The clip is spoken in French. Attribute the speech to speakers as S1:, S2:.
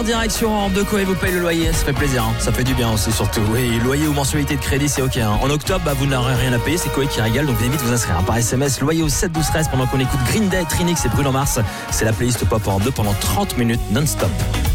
S1: En direction en deux Coé vous paye le loyer, ça fait plaisir, hein. Ça fait du bien aussi surtout. Oui, loyer ou mensualité de crédit, c'est ok, hein. En octobre, vous n'aurez rien à payer, c'est Coé qui régale, donc vous invite vous inscrire, hein, par SMS, loyer au 7 12 13 pendant qu'on écoute Green Day, Trinix et Bruno Mars. C'est la playlist pop en deux pendant 30 minutes non-stop.